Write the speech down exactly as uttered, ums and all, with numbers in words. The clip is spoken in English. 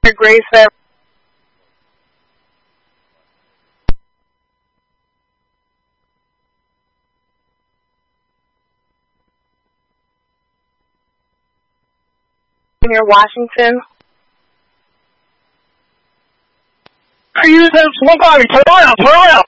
Grace that near Washington. Are you somebody? Turn around, turn around.